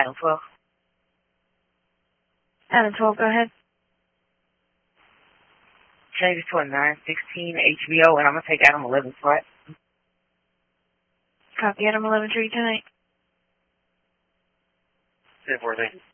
Adam 12. Adam 12, go ahead. Change it to a 916 HBO, and I'm going to take Adam 11 flat. Copy. Adam 11 treat tonight. 10-14.